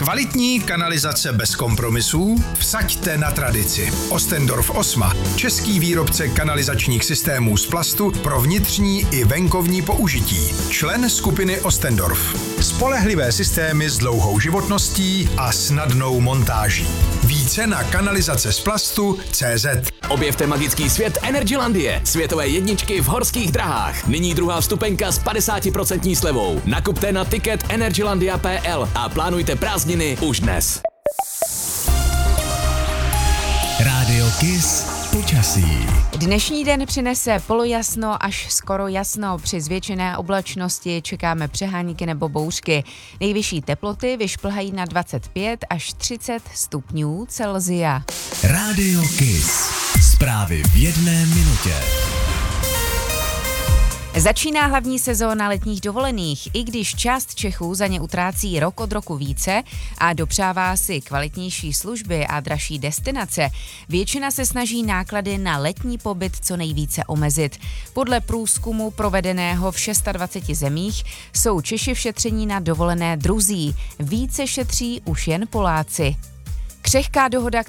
Kvalitní kanalizace bez kompromisů? Vsaďte na tradici. Ostendorf Osma, český výrobce kanalizačních systémů z plastu pro vnitřní i venkovní použití. Člen skupiny Ostendorf. Spolehlivé systémy s dlouhou životností a snadnou montáží. Více na kanalizace z plastu CZ. Objevte magický svět Energylandie, světové jedničky v Horských drahách. Nyní druhá vstupenka s 50% slevou. Nakupte na ticket energylandia.pl a plánujte prázdniny už dnes. Rádio Kiss počasí. Dnešní den přinese polojasno až skoro jasno. Při zvětšené oblačnosti čekáme přehánky nebo bouřky. Nejvyšší teploty vyšplhají na 25 až 30 stupňů Celsia. Rádio Kiss. Zprávy v 1 minutě. Začíná hlavní sezóna letních dovolených, i když část Čechů za ně utrácí rok od roku více a dopřává si kvalitnější služby a dražší destinace, většina se snaží náklady na letní pobyt co nejvíce omezit. Podle průzkumu provedeného v 26 zemích jsou Češi v šetření na dovolené druzí. Více šetří už jen Poláci. Křehká dohoda,